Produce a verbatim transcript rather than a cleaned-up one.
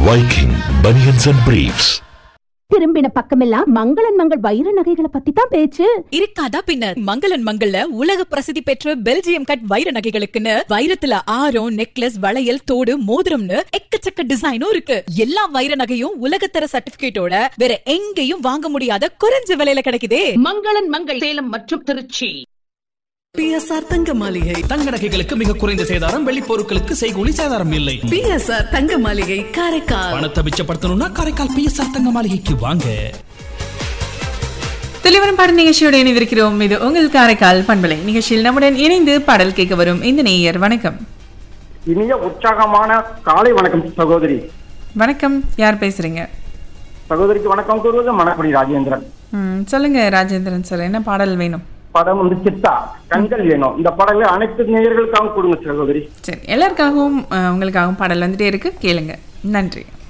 Viking Bunions and Briefs. திரும்பின பக்கமெல்லாம் மங்களன் மங்கள் வைர நகைகளை பத்தி தான் பேச்சு. இருக்காதா பின்ன? மங்களன் மங்கள்ல உலக பிரசித்தி பெற்ற பெல்ஜியம் கட் வைர நகைகளுக்குன்னு வைரத்துல ஆரம், நெக்லஸ், வளையல், தோடு, மோதிரம்னு எக்கச்சக்க டிசைனும் இருக்கு. எல்லா வைர நகையும் உலகத்தர சர்டிபிகேட்டோட வேற எங்கேயும் வாங்க முடியாத குறைஞ்ச விலையில கிடைக்குதே. மங்களன் மங்கள் சேலம் மற்றும் திருச்சி. பி எஸ் ஆர் தங்க மாளிகை தங்க நகைகளுக்கு மிக குறைந்த சேதாரம், வெள்ளி பொருட்களுக்கு செய்கூலி சேதாரம் இல்லை. பி எஸ் ஆர் தங்க மாளிகை காரைக்கால். பணத்தை மிச்சப்படுத்தணும்னா காரைக்கால் பி எஸ் ஆர் தங்க மாளிகைக்கு வாங்க. தெளிவரும் பாடல் நிகழ்ச்சியோடு இணைந்திருக்கிறோம். இது உங்கள் காரைக்கால் பண்பலை நிகழ்ச்சியில் நம்முடன் இணைந்து பாடல் கேட்க வரும் இந்த நேயர். வணக்கம். இனிய உற்சாகமான காலை வணக்கம் சகோதரி. வணக்கம், யார் பேசுறீங்க? சகோதரிக்கு வணக்கம் கூறுவது மணக்குடி ராஜேந்திரன். ம், சொல்லுங்க ராஜேந்திரன் சார், என்ன பாடல் வேணும்? படம் வந்து சித்தா கண்கள் வேணும். இந்த பாடலை அனைத்து நேயர்களுக்காகவும் கொடுங்க சகோதரி. சரி, எல்லாருக்காகவும் உங்களுக்காகவும் பாடல் வந்துட்டே இருக்கு, கேளுங்க. நன்றி.